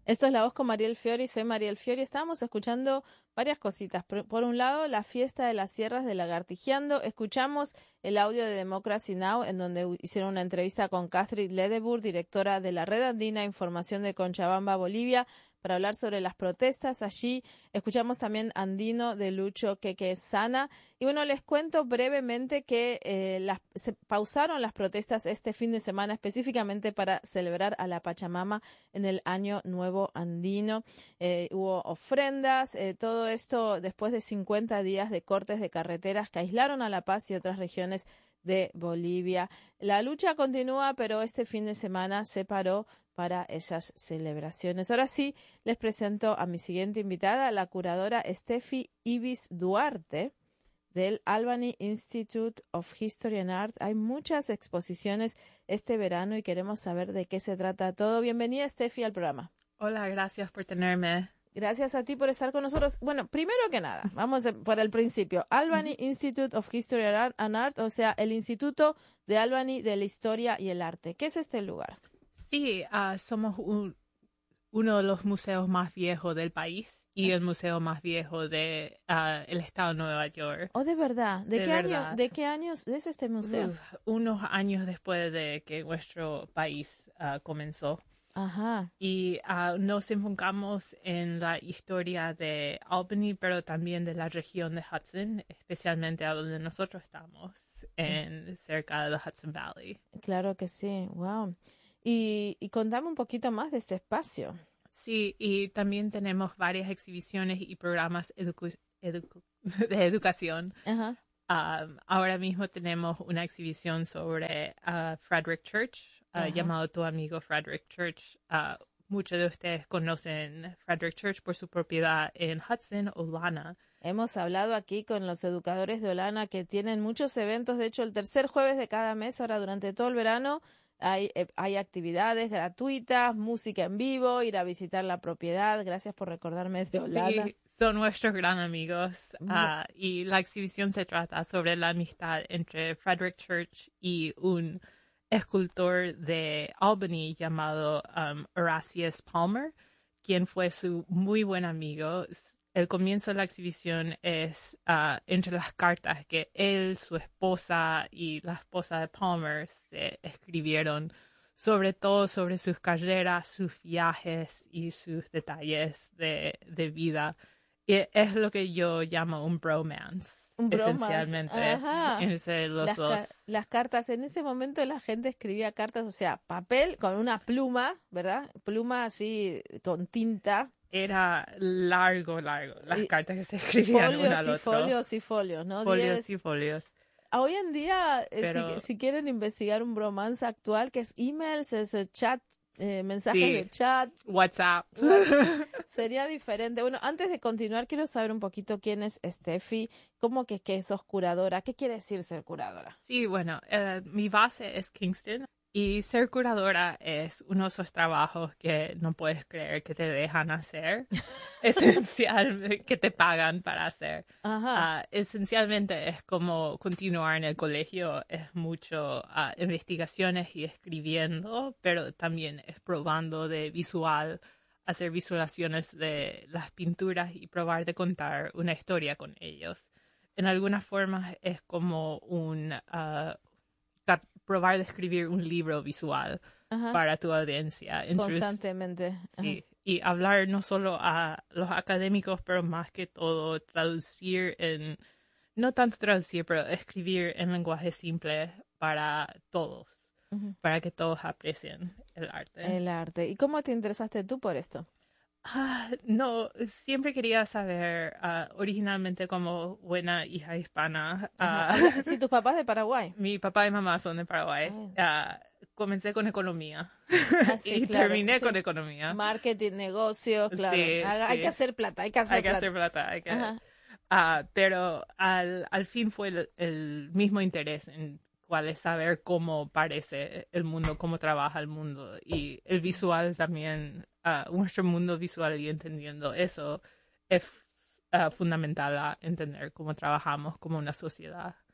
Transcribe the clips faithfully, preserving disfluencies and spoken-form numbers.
Esto es La Voz con Mariel Fiori, soy Mariel Fiori. Estábamos escuchando varias cositas. Por, por un lado, la fiesta de las sierras de Lagartijeando. Escuchamos el audio de Democracy Now!, en donde hicieron una entrevista con Catherine Ledebur, directora de la Red Andina Información de Cochabamba, Bolivia, para hablar sobre las protestas allí. Escuchamos también Andino de Lucho Queque Sana. Y bueno, les cuento brevemente que eh, las, se pausaron las protestas este fin de semana específicamente para celebrar a la Pachamama en el Año Nuevo Andino. Eh, hubo ofrendas, eh, todo esto después de cincuenta días de cortes de carreteras que aislaron a La Paz y otras regiones de Bolivia. La lucha continúa, pero este fin de semana se paró para esas celebraciones. Ahora sí, les presento a mi siguiente invitada, la curadora Steffi Ibis Duarte, del Albany Institute of History and Art. Hay muchas exposiciones este verano y queremos saber de qué se trata todo. Bienvenida, Steffi, al programa. Hola, gracias por tenerme. Gracias a ti por estar con nosotros. Bueno, primero que nada, vamos por el principio. Albany uh-huh. Institute of History and Art, o sea, el Instituto de Albany de la Historia y el Arte. ¿Qué es este lugar? Sí, uh, somos un, uno de los museos más viejos del país y el museo más viejo del de, uh, estado de Nueva York. Oh, ¿de verdad? ¿De, de qué, verdad. Año, ¿De qué años es este museo? Uf, unos años después de que nuestro país uh, comenzó. Ajá. Y uh, nos enfocamos en la historia de Albany, pero también de la región de Hudson, especialmente a donde nosotros estamos, en cerca de la Hudson Valley. Claro que sí, wow. Y, y contame un poquito más de este espacio. Sí, y también tenemos varias exhibiciones y programas edu- edu- de educación. Ajá. Um, ahora mismo tenemos una exhibición sobre uh, Frederick Church, uh, llamado Tu Amigo Frederick Church. Uh, muchos de ustedes conocen Frederick Church por su propiedad en Hudson, Olana. Hemos hablado aquí con los educadores de Olana que tienen muchos eventos. De hecho, el tercer jueves de cada mes, ahora durante todo el verano, hay, eh, hay actividades gratuitas, música en vivo, ir a visitar la propiedad. Gracias por recordarme de Olana. Sí. Son nuestros gran amigos uh, y la exhibición se trata sobre la amistad entre Frederick Church y un escultor de Albany llamado um, Erasmus Palmer, quien fue su muy buen amigo. El comienzo de la exhibición es uh, entre las cartas que él, su esposa y la esposa de Palmer se escribieron, sobre todo sobre sus carreras, sus viajes y sus detalles de, de vida. Y es lo que yo llamo un bromance, un bromance. esencialmente, Ajá. entre los las dos. Ca- las cartas, en ese momento la gente escribía cartas, o sea, papel con una pluma, ¿verdad? Pluma así con tinta. Era largo, largo, las y cartas que se escribían folios uno al y otro. folios y folios, ¿no? Folios Diez... y folios. Hoy en día, Pero... eh, si, si quieren investigar un bromance actual, que es emails, es el chat, eh, mensajes sí. de chat. WhatsApp. Sería diferente. Bueno, antes de continuar, quiero saber un poquito quién es Steffi, cómo que, que sos curadora, qué quiere decir ser curadora. Sí, bueno, uh, mi base es Kingston y ser curadora es uno de esos trabajos que no puedes creer que te dejan hacer, esencial, que te pagan para hacer. Ajá. Uh, esencialmente es como continuar en el colegio, es mucho uh, investigaciones y escribiendo, pero también es probando de visual, hacer visualizaciones de las pinturas y probar de contar una historia con ellos. En algunas formas es como un uh, probar de escribir un libro visual Ajá. para tu audiencia. Constantemente. Ajá. Sí, y hablar no solo a los académicos, pero más que todo traducir en, no tanto traducir, pero escribir en lenguaje simple para todos, uh-huh. para que todos aprecien el arte. El arte. ¿Y cómo te interesaste tú por esto? Ah, no, siempre quería saber, uh, originalmente como buena hija hispana. Uh, si tus papás de Paraguay. Mi papá y mamá son de Paraguay. Uh, comencé con economía ah, sí, y claro, terminé sí. con economía. Marketing, negocios, claro. Sí, hay, sí. hay que hacer plata, hay que hacer hay plata. Que hacer plata hay que... uh, pero al, al fin fue el, el mismo interés en cuál es saber cómo parece el mundo, cómo trabaja el mundo y el visual también. Uh, nuestro mundo visual y entendiendo eso es uh, fundamental a entender cómo trabajamos como una sociedad.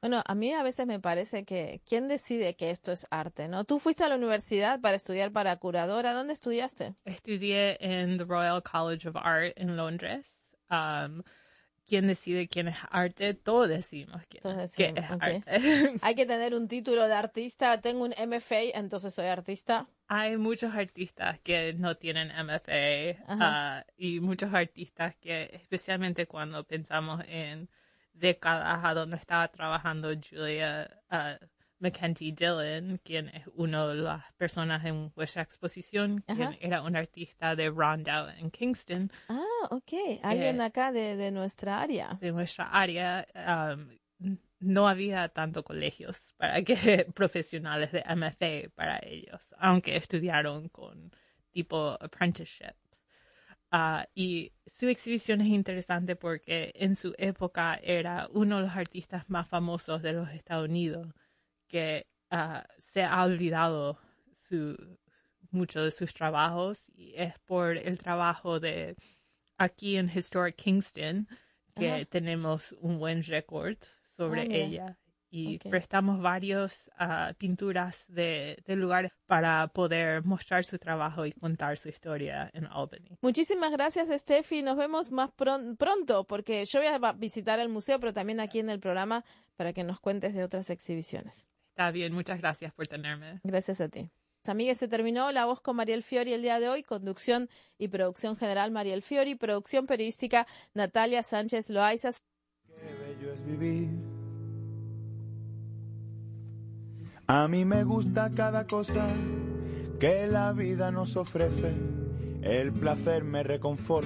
Bueno, a mí a veces me parece que ¿quién decide que esto es arte, no? Tú fuiste a la universidad para estudiar para curadora. ¿Dónde estudiaste? Estudié en the Royal College of Art en Londres. Um, ¿Quién decide quién es arte? Todos decimos quién Todos es, decimos, qué es okay. arte. Hay que tener un título de artista. Tengo un M F A, entonces soy artista. Hay muchos artistas que no tienen M F A uh, y muchos artistas que, especialmente cuando pensamos en décadas a donde estaba trabajando Julia uh, McKenty Dillon, quien es una de las personas en vuestra exposición, Ajá. quien era un artista de Rondout en Kingston. Ah, ok. Alguien acá de, de nuestra área. De nuestra área. Um, no había tanto colegios para que profesionales de M F A para ellos, aunque estudiaron con tipo apprenticeship. Uh, y su exhibición es interesante porque en su época era uno de los artistas más famosos de los Estados Unidos, que uh, se ha olvidado su, mucho de sus trabajos, y es por el trabajo de aquí en Historic Kingston que Ajá. tenemos un buen récord sobre ah, ella y okay. prestamos varias uh, pinturas de, de lugares para poder mostrar su trabajo y contar su historia en Albany. Muchísimas gracias, Steffi. Nos vemos más pron- pronto porque yo voy a visitar el museo, pero también aquí en el programa para que nos cuentes de otras exhibiciones. Está bien, muchas gracias por tenerme. Gracias a ti. Amigues, se terminó La Voz con Mariel Fiori el día de hoy. Conducción y producción general Mariel Fiori. Producción periodística Natalia Sánchez Loaiza. Qué bello es vivir. A mí me gusta cada cosa que la vida nos ofrece. El placer me reconforta.